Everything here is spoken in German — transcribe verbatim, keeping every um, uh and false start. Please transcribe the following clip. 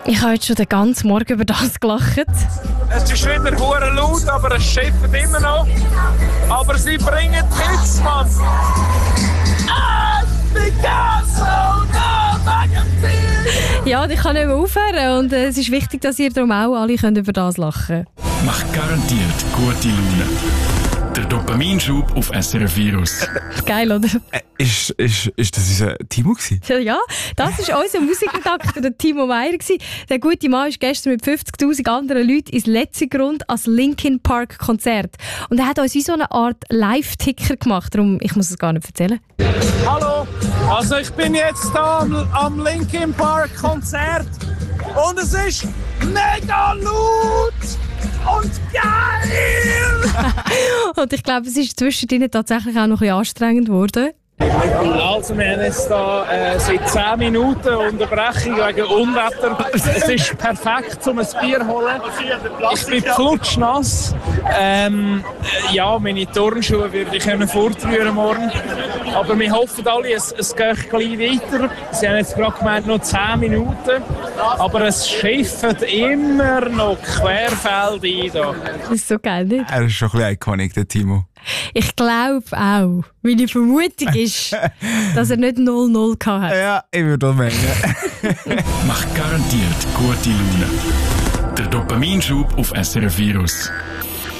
Ich habe jetzt schon den ganzen Morgen über das gelacht. Es ist wieder hure laut, aber es schiffert immer noch. Aber sie bringen Hits, Mann. Ja, ich kann nicht mehr aufhören und äh, es ist wichtig, dass ihr darum auch alle könnt über das lachen könnt. Macht garantiert gute Laune. Der Dopaminschub auf S R F Virus. Geil, oder? Äh, ist, ist, ist das unser Timo gewesen? Ja, das war unser Musikredakteur, der Timo Meyer. Der gute Mann ist gestern mit fünfzigtausend anderen Leuten ins letzte Grund als Linkin Park Konzert. Und er hat uns wie so eine Art Live-Ticker gemacht. Darum, ich muss es gar nicht erzählen. Hallo, also ich bin jetzt da am, am Linkin Park Konzert und es ist mega laut und geil! Und ich glaube, es ist zwischen ihnen tatsächlich auch noch ein bisschen anstrengend geworden. Also wir haben jetzt da äh, seit zehn Minuten Unterbrechung wegen Unwetter. Es ist perfekt, um ein Bier zu holen. Ich bin flutschnass. Ähm, äh, ja, meine Turnschuhe würde ich können fortrühren morgen. Aber wir hoffen alle, es, es geht gleich weiter. Sie haben jetzt gerade gemeint, noch zehn Minuten. Aber es schifft immer noch querfeld ein. Da. Das ist so geil, nicht? Er ist schon ein bisschen iconic, der Timo. Ich glaube auch. Meine Vermutung ist, dass er nicht null null hatte. Ja, ich würde auch meinen. Macht garantiert gute Laune. Der Dopaminschub auf S R F Virus.